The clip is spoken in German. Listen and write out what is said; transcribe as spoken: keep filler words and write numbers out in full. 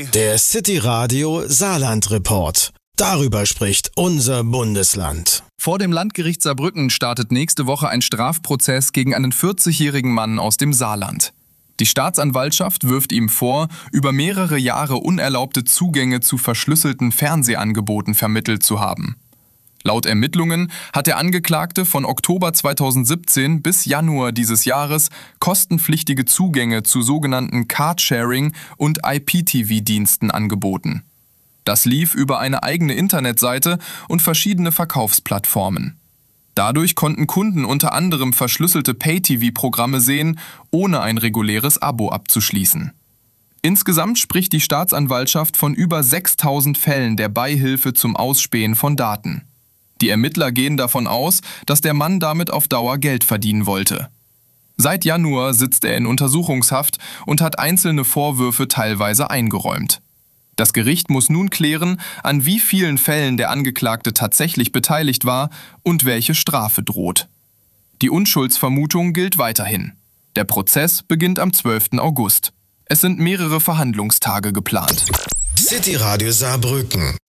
Der City Radio Saarland Report. Darüber spricht unser Bundesland. Vor dem Landgericht Saarbrücken startet nächste Woche ein Strafprozess gegen einen vierzigjährigen Mann aus dem Saarland. Die Staatsanwaltschaft wirft ihm vor, über mehrere Jahre unerlaubte Zugänge zu verschlüsselten Fernsehangeboten vermittelt zu haben. Laut Ermittlungen hat der Angeklagte von Oktober zweitausendsiebzehn bis Januar dieses Jahres kostenpflichtige Zugänge zu sogenannten Carsharing- und I P T V-Diensten angeboten. Das lief über eine eigene Internetseite und verschiedene Verkaufsplattformen. Dadurch konnten Kunden unter anderem verschlüsselte Pay-T V-Programme sehen, ohne ein reguläres Abo abzuschließen. Insgesamt spricht die Staatsanwaltschaft von über sechstausend Fällen der Beihilfe zum Ausspähen von Daten. Die Ermittler gehen davon aus, dass der Mann damit auf Dauer Geld verdienen wollte. Seit Januar sitzt er in Untersuchungshaft und hat einzelne Vorwürfe teilweise eingeräumt. Das Gericht muss nun klären, an wie vielen Fällen der Angeklagte tatsächlich beteiligt war und welche Strafe droht. Die Unschuldsvermutung gilt weiterhin. Der Prozess beginnt am zwölften August. Es sind mehrere Verhandlungstage geplant. City Radio Saarbrücken.